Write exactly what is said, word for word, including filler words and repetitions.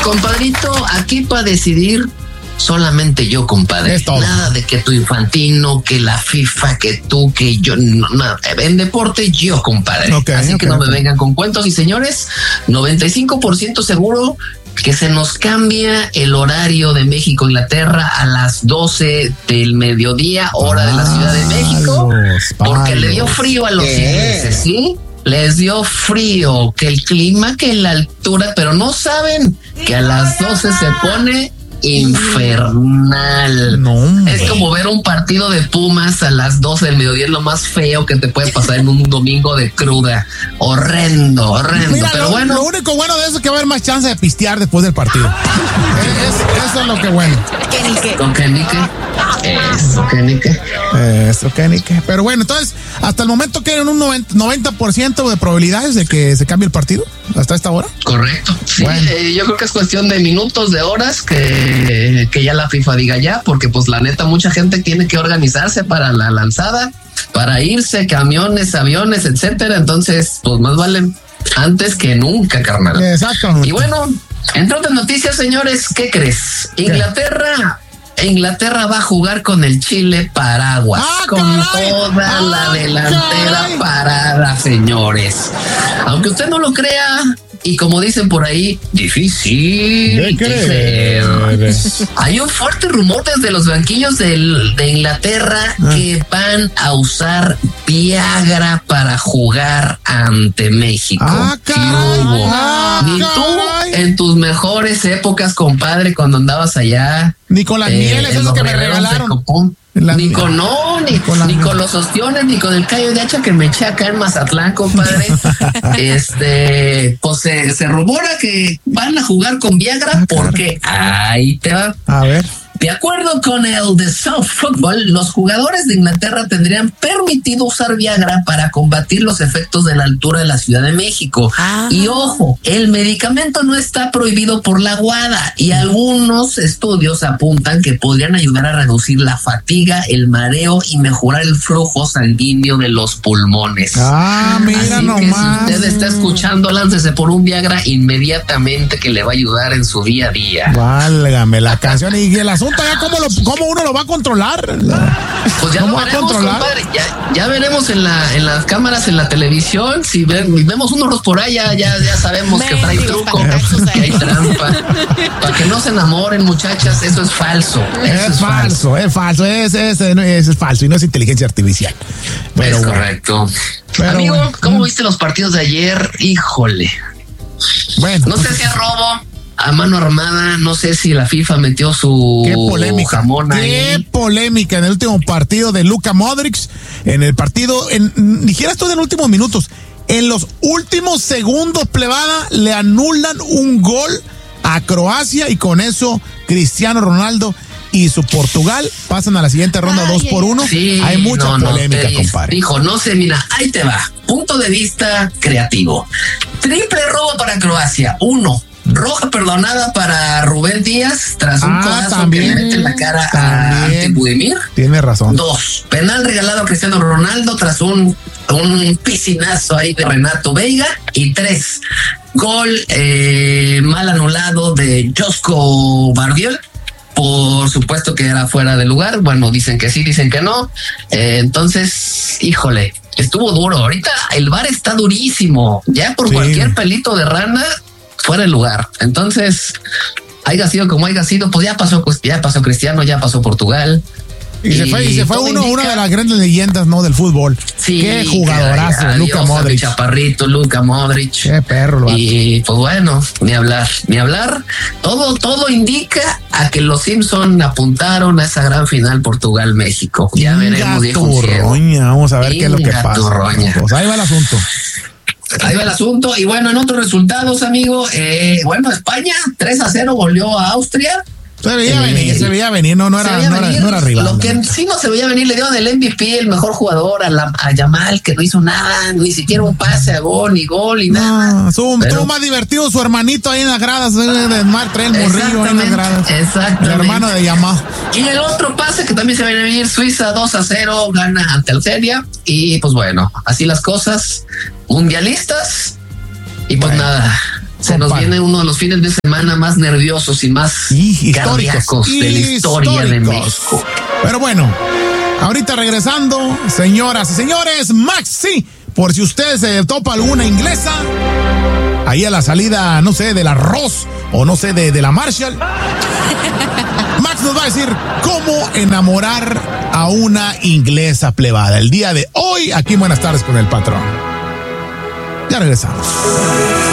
compadrito, aquí para decidir solamente yo, compadre. Nada de que tu Infantino, que la FIFA, que tú, que yo, no, nada. En deporte yo, compadre. Okay, Así okay, que no okay. me vengan con cuentos. Y señores, noventa y cinco por ciento seguro que se nos cambia el horario de México, Inglaterra a las doce del mediodía, hora ah, de la Ciudad de México, palos, porque palos. le dio frío a los ingleses, ¿sí? Les dio frío, que el clima, que la altura, pero no saben que a las doce se pone infernal. No, es como ver un partido de Pumas a las doce del mediodía, es lo más feo que te puede pasar en un domingo de cruda. Horrendo, horrendo. Mira, pero lo, bueno. Lo único bueno de eso es que va a haber más chance de pistear después del partido. es, eso es lo que bueno. Con Kenique. Eso, Kenique. Eso, Kenique. Pero bueno, entonces, hasta el momento quedan un noventa por ciento de probabilidades de que se cambie el partido hasta esta hora. Correcto. Sí, bueno. eh, yo creo que es cuestión de minutos, de horas que que ya la FIFA diga ya, porque pues la neta mucha gente tiene que organizarse para la lanzada, para irse, camiones, aviones, etcétera. Entonces, pues más vale antes que nunca, carnal. Exacto. Y bueno, entre otras noticias, señores, ¿qué crees? ¿Qué? Inglaterra Inglaterra va a jugar con el Chile Paraguas, ah, con caray. toda ah, la delantera caray. parada, señores. Aunque usted no lo crea, y como dicen por ahí, difícil de creer. Hay un fuerte rumor desde los banquillos del, de Inglaterra ah. que van a usar Viagra para jugar ante México. Ah, caray, ah, Ni caray. tú en tus mejores épocas, compadre, cuando andabas allá. Ni con las eh, mieles, eso que me regalaron. La, ni con no, ni, con, la, ni con los ostiones, ni con el callo de hacha que me eché acá en Mazatlán, compadre. este, pues se, se rumora que van a jugar con Viagra ah, porque ahí te va. A ver. De acuerdo con el The South Football, los jugadores de Inglaterra tendrían permitido usar Viagra para combatir los efectos de la altura de la Ciudad de México. Ah. Y ojo, el medicamento no está prohibido por la WADA y algunos estudios apuntan que podrían ayudar a reducir la fatiga, el mareo y mejorar el flujo sanguíneo de los pulmones. Ah, mira Así nomás. Que si usted está escuchando, láncese por un Viagra inmediatamente, que le va a ayudar en su día a día. Válgame la canción y el asunto. Ya cómo, lo, cómo uno lo va a controlar. Pues ya lo veremos, compadre. Ya, ya veremos en la en las cámaras, en la televisión. Si ve, vemos unos por ahí, ya, ya, ya sabemos Me que trae truco, que hay trampa. Para que no se enamoren, muchachas, eso es falso. Eso es, es falso, falso, es falso, es, es, es, es falso y no es inteligencia artificial. Pero es bueno. correcto. Pero Amigo, bueno. ¿cómo viste los partidos de ayer? Híjole. Bueno. No sé si es robo. A mano armada, no sé si la FIFA metió su qué polémica, jamón ahí. Qué polémica en el último partido de Luka Modric, en el partido, en, ni siquiera esto en los últimos minutos, en los últimos segundos, plebada, le anulan un gol a Croacia y con eso Cristiano Ronaldo y su Portugal pasan a la siguiente ronda ay, dos por uno. Sí, hay mucha no, polémica, no, compadre. Dijo, no sé, mira, ahí te va. Punto de vista creativo. Triple robo para Croacia. Uno. Roja perdonada para Rubén Díaz tras un ah, codazo también, que le mete en la cara también. a Antipudimir. Tiene razón. Dos, penal regalado a Cristiano Ronaldo tras un, un piscinazo ahí de Renato Veiga. Y tres, gol eh, mal anulado de Josko Bardiol. Por supuesto que era fuera de lugar. Bueno, dicen que sí, dicen que no. Eh, entonces, híjole, estuvo duro. Ahorita el V A R está durísimo. Ya por sí. cualquier pelito de rana fuera de lugar. Entonces, haya sido como haya sido, pues ya pasó, pues ya pasó Cristiano, ya pasó Portugal. Y, y se fue, y se fue uno, indica, una de las grandes leyendas, ¿no? Del fútbol. Sí. Qué jugadorazo, Luka Modric. Chaparrito, Luka Modric. Qué perro, lo Y pues bueno, ni hablar, ni hablar. Todo, todo indica a que los Simpson apuntaron a esa gran final Portugal-México. Ya veremos, dijo Roña, vamos a ver Inga qué es lo que pasa. Roña. Pues ahí va el asunto. Ahí va el asunto. Y bueno, en otros resultados, amigo, eh, bueno, España tres a cero goleó a Austria. Se veía eh, venir, se veía venir, no, no, era, no, venir. Era, no era rival. Lo que sí no se veía venir, le dieron el M V P, el mejor jugador, a, la, a Yamal, que no hizo nada, ni siquiera un pase a gol, ni gol, ni no, nada. Estuvo, Pero, estuvo más divertido su hermanito ahí en las gradas, de Mar Tren Morrillo en las gradas. Exactamente. El hermano de Yamal. Y el otro pase que también se veía venir, Suiza dos a cero, gana ante Algeria. Y pues bueno, así las cosas, mundialistas. Y pues bueno. nada. Se nos viene uno de los fines de semana más nerviosos y más y cardíacos de la historia de México. Pero bueno, ahorita regresando, señoras y señores, Maxi, por si usted se topa alguna inglesa, ahí a la salida, no sé, del arroz o no sé, de, de la Marshall, Max nos va a decir cómo enamorar a una inglesa plebada. El día de hoy, aquí en Buenas Tardes con el Patrón. Ya regresamos.